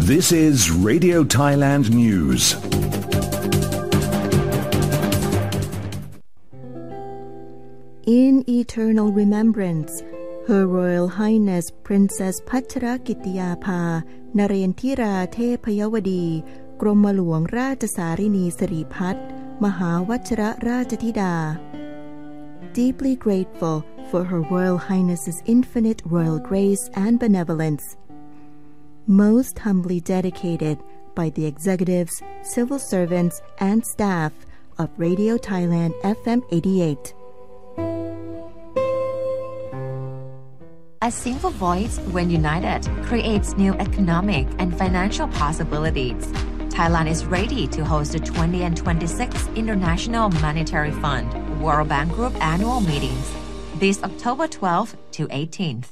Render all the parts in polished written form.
This is Radio Thailand News. In eternal remembrance, Her Royal Highness Princess Pachrakitiyapha นเรนทิราเทพยวดี กรมหลวงราชสารินีสิริพัฒน์มหาวชิรราชธิดา Deeply grateful for Her Royal Highness's infinite royal grace and benevolence. Most humbly dedicated by the executives, civil servants, and staff of Radio Thailand FM 88. A single voice, when united, creates new economic and financial possibilities. Thailand is ready to host the 20 and 26th International Monetary Fund World Bank Group annual meetings this October 12th to 18th.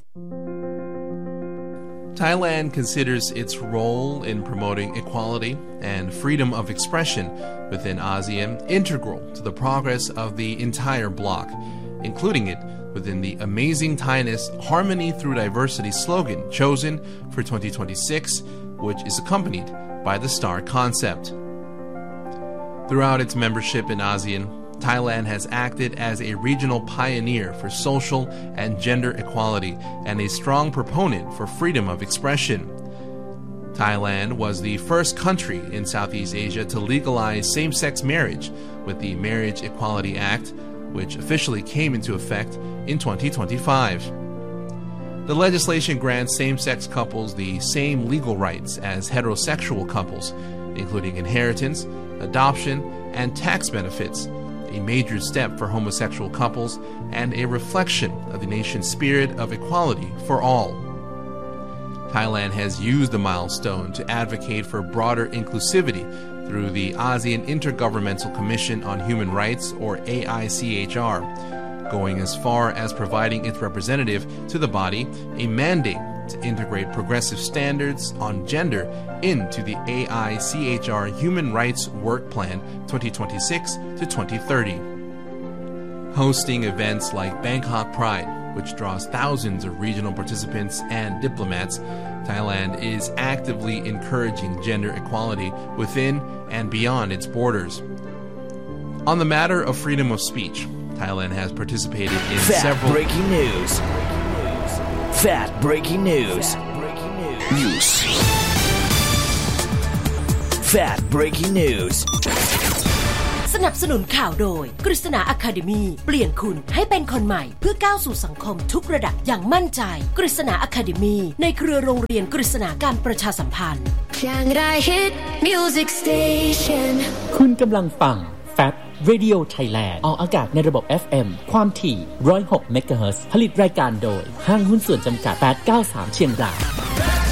Thailand considers its role in promoting equality and freedom of expression within ASEAN integral to the progress of the entire bloc, including it within the Amazing Thainess Harmony Through Diversity slogan chosen for 2026, which is accompanied by the STAR concept. Throughout its membership in ASEAN, Thailand has acted as a regional pioneer for social and gender equality and a strong proponent for freedom of expression. Thailand was the first country in Southeast Asia to legalize same-sex marriage with the Marriage Equality Act, which officially came into effect in 2025. The legislation grants same-sex couples the same legal rights as heterosexual couples, including inheritance, adoption, and tax benefits, a major step for homosexual couples and a reflection of the nation's spirit of equality for all. Thailand has used the milestone to advocate for broader inclusivity through the ASEAN Intergovernmental Commission on Human Rights, or AICHR, going as far as providing its representative to the body a mandate to integrate progressive standards on gender into the AICHR Human Rights Work Plan 2026 to 2030. Hosting events like Bangkok Pride, which draws thousands of regional participants and diplomats, Thailand is actively encouraging gender equality within and beyond its borders. On the matter of freedom of speech, Thailand has participated in several... Breaking news. Fat breaking news. News. Fat breaking news. สนับสนุนข่าวโดยกฤษณาอะคาเดมีเปลี่ยนคุณให้เป็นคนใหม่เพื่อก้าวสู่สังคมทุกระดับอย่างมั่นใจกฤษณาอะคาเดมีในเครือโรงเรียนกฤษณาการประชาสัมพันธ์คุณกำลังฟัง Fat Radio Thailand ออกอากาศในระบบ FM ความถี่106 เมกะเฮิรตซ์ผลิตรายการโดยห้างหุ้นส่วนจำกัด893เชียงราย